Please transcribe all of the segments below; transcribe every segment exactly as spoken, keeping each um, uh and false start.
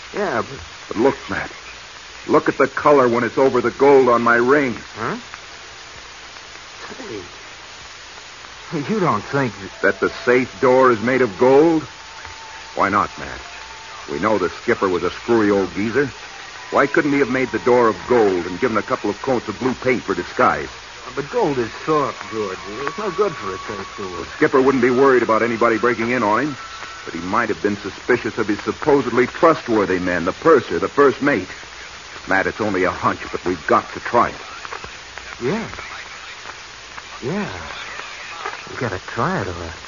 Yeah, but... But look, Matt. Look at the color when it's over the gold on my ring. Huh? Say, you don't think that... That the safe door is made of gold? Why not, Matt? We know the skipper was a screwy old geezer. Why couldn't he have made the door of gold and given a couple of coats of blue paint for disguise? But gold is soft, George. It's no good for a safe door. The skipper wouldn't be worried about anybody breaking in on him, but he might have been suspicious of his supposedly trustworthy men, the purser, the first mate. Matt, it's only a hunch, but we've got to try it. Yeah. Yeah. We've got to try it, all right.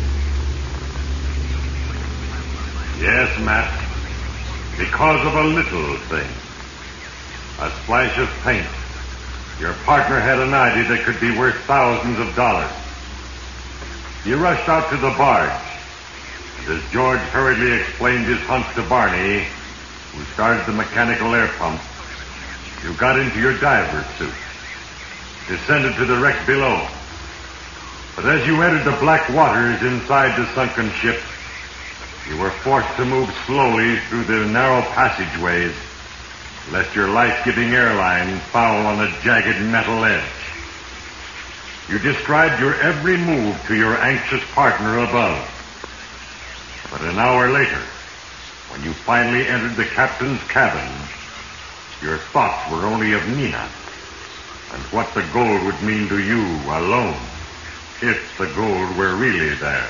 Yes, Matt. Because of a little thing. A splash of paint. Your partner had an idea that could be worth thousands of dollars. You rushed out to the barge. And as George hurriedly explained his hunch to Barney, who started the mechanical air pump, you got into your diver's suit, descended to the wreck below. But as you entered the black waters inside the sunken ship, you were forced to move slowly through the narrow passageways, lest your life-giving airline foul on a jagged metal edge. You described your every move to your anxious partner above. But an hour later, when you finally entered the captain's cabin, your thoughts were only of Nina and what the gold would mean to you alone, if the gold were really there.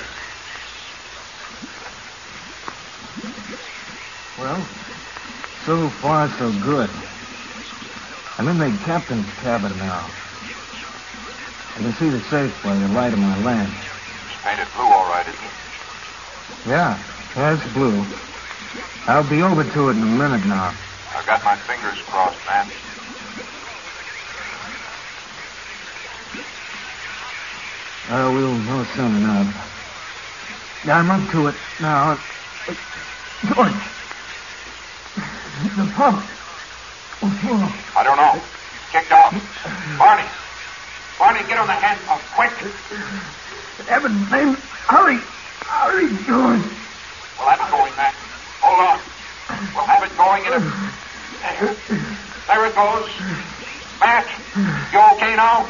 Well, so far so good. I'm in the captain's cabin now. I can see the safe by the light of my lamp. It's painted blue, all right, isn't it? Yeah, yeah, it's blue. I'll be over to it in a minute now. I've got my fingers crossed, man. Uh, we'll know soon enough. Yeah, I'm up to it now. George! The pump. I don't know. Kicked off. Barney. Barney, get on the hand pump, quick. Heaven's name, hurry. Hurry, George. We'll have it going, Matt. Hold on. We'll have it going in a... There. There it goes. Matt, you okay now?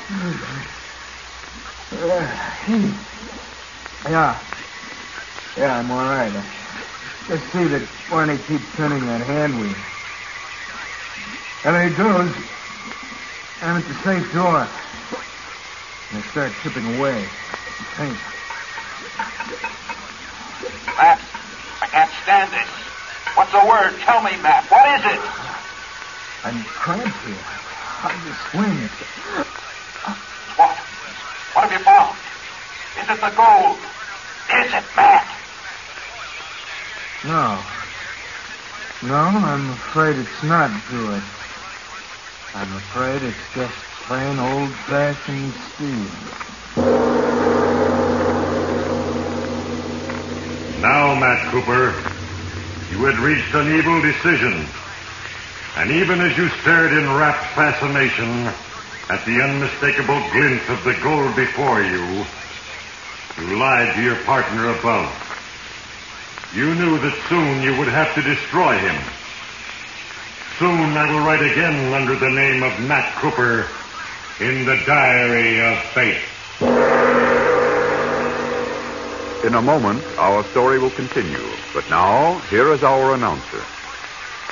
Uh, yeah. Yeah, I'm all right. I just see that Barney keeps turning that hand wheel. And there he goes. I'm at the safe door. And I start chipping away. Paint. Matt, I can't stand this. What's the word? Tell me, Matt. What is it? I'm cramped here. Hard to swing. What? What have you found? Is it the gold? Is it, Matt? No. No, I'm afraid it's not good. I'm afraid it's just plain old-fashioned steel. Now, Matt Cooper, you had reached an evil decision. And even as you stared in rapt fascination at the unmistakable glint of the gold before you, you lied to your partner above. You knew that soon you would have to destroy him. Soon I will write again under the name of Matt Cooper in the Diary of Fate. In a moment, our story will continue. But now, here is our announcer.